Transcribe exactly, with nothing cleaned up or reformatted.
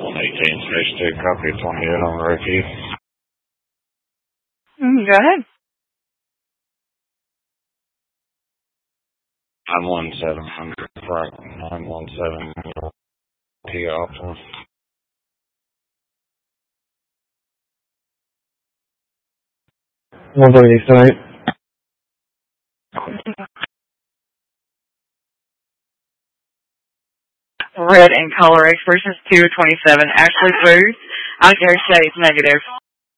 eighteen space two, copy twenty-eight on the repeat. Mm, go ahead. nine one seven hundred, right, nine one seven T option. one thirty tonight. Red and color expressions two twenty-seven. Ashley Booth. I dare say it's negative.